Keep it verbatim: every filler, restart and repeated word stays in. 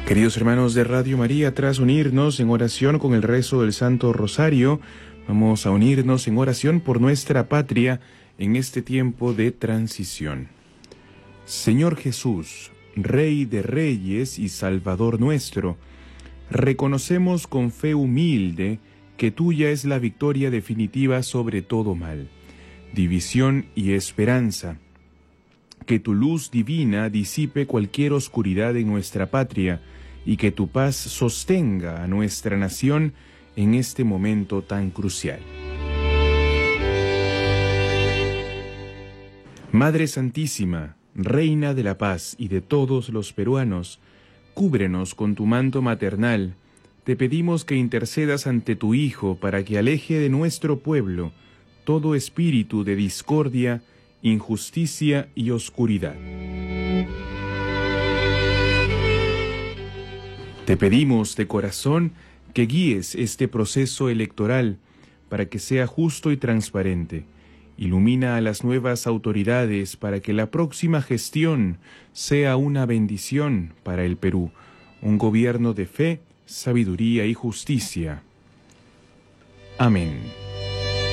Queridos hermanos de Radio María, tras unirnos en oración con el rezo del Santo Rosario, vamos a unirnos en oración por nuestra patria en este tiempo de transición. Señor Jesús, Rey de Reyes y Salvador nuestro, reconocemos con fe humilde que tuya es la victoria definitiva sobre todo mal, división y esperanza. Que tu luz divina disipe cualquier oscuridad en nuestra patria y que tu paz sostenga a nuestra nación en este momento tan crucial. Madre Santísima, Reina de la Paz y de todos los peruanos, cúbrenos con tu manto maternal. Te pedimos que intercedas ante tu Hijo para que aleje de nuestro pueblo todo espíritu de discordia, injusticia y oscuridad. Te pedimos de corazón que guíes este proceso electoral para que sea justo y transparente. Ilumina a las nuevas autoridades para que la próxima gestión sea una bendición para el Perú, un gobierno de fe, sabiduría y justicia. Amén.